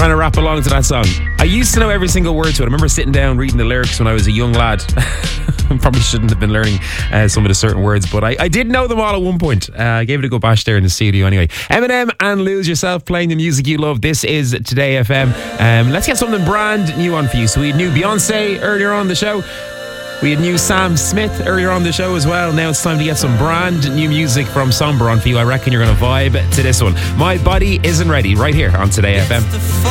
trying to rap along to that song. I used to know every single word to it. I remember sitting down reading the lyrics when I was a young lad. Probably shouldn't have been learning some of the certain words, but I did know them all at one point. I gave it a go bash there in the studio anyway. Eminem and Lose Yourself playing the music you love. This is Today FM. Let's get something brand new on for you. So we had new Beyonce earlier on the show. We had new Sam Smith earlier on the show as well. Now it's time to get some brand new music from Somber on for you. I reckon you're going to vibe to this one. My Body Isn't Ready, right here on Today FM.